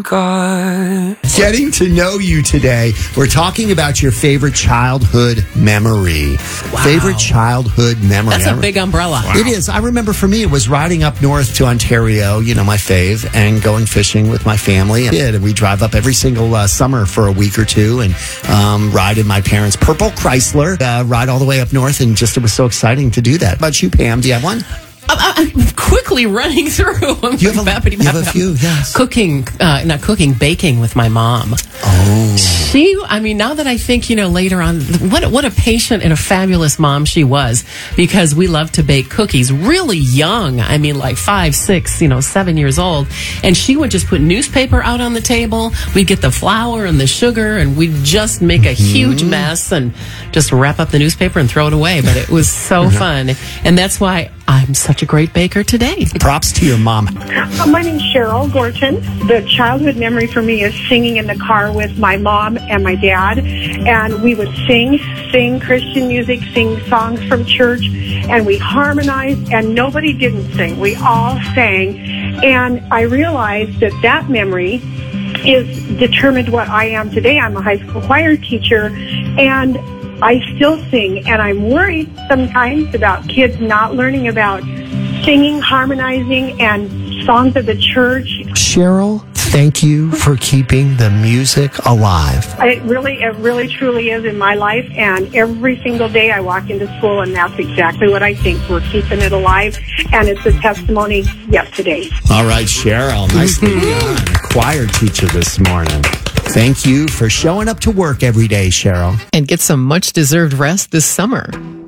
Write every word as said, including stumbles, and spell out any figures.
thank God. Getting to know you today. We're talking about your favorite childhood memory. Wow. Favorite childhood memory. That's a big umbrella. It is. I remember for me, it was riding up north to Ontario, you know, my fave, and going fishing with my family. And we drive up every single uh, summer for a week or two and um, ride in my parents' purple Chrysler, uh, ride all the way up north. And just, it was so exciting to do that. How about you, Pam? Do you have one? I'm quickly running through. I'm You have a, you have a few, yes. Cooking, uh, not cooking, baking with my mom. Oh. She, I mean, now that I think, you know, later on, what, what a patient and a fabulous mom she was, because we loved to bake cookies really young. I mean, like five, six, you know, seven years old. And she would just put newspaper out on the table. We'd get the flour and the sugar, and we'd just make a huge mess and just wrap up the newspaper and throw it away. But it was so fun. And that's why I'm such a great baker today. Props to your mom. Uh, my name's Cheryl Gorton. The childhood memory for me is singing in the car with my mom and my dad. And we would sing, sing Christian music, sing songs from church, and we harmonized, and nobody didn't sing. We all sang. And I realized that that memory is determined what I am today. I'm a high school choir teacher, and I still sing, and I'm worried sometimes about kids not learning about singing, harmonizing, and songs of the church. Cheryl, thank you for keeping the music alive. It really, it really truly is in my life, and every single day I walk into school, and that's exactly what I think. We're keeping it alive, and it's a testimony yet today. All right, Cheryl, nicely done. Choir teacher this morning. Thank you for showing up to work every day, Cheryl. And get some much-deserved rest this summer.